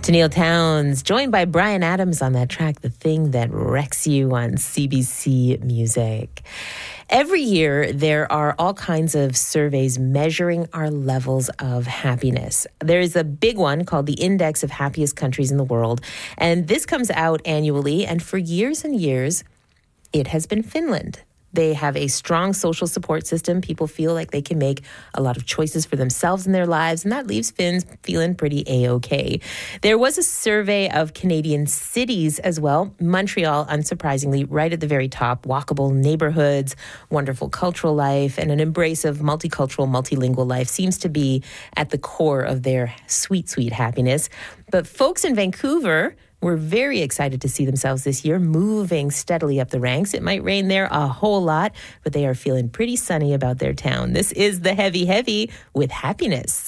Tennille Townes, joined by Bryan Adams on that track, The Thing That Wrecks You on CBC Music. Every year, there are all kinds of surveys measuring our levels of happiness. There is a big one called the Index of Happiest Countries in the World, and this comes out annually, and for years and years, it has been Finland. They have a strong social support system. People feel like they can make a lot of choices for themselves in their lives, and that leaves Finns feeling pretty A-OK. There was a survey of Canadian cities as well. Montreal, unsurprisingly, right at the very top. Walkable neighborhoods, wonderful cultural life, and an embrace of multicultural, multilingual life seems to be at the core of their sweet, sweet happiness. But folks in Vancouver were very excited to see themselves this year moving steadily up the ranks. It might rain there a whole lot, but they are feeling pretty sunny about their town. This is the Heavy Heavy with Happiness.